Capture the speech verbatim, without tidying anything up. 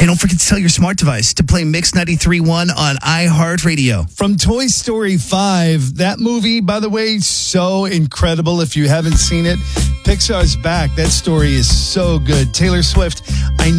Hey, don't forget to tell your smart device to play Mix ninety-three point one on iHeartRadio. From Toy Story five, that movie, by the way, so incredible. If you haven't seen it, Pixar's back. That story is so good. Taylor Swift, I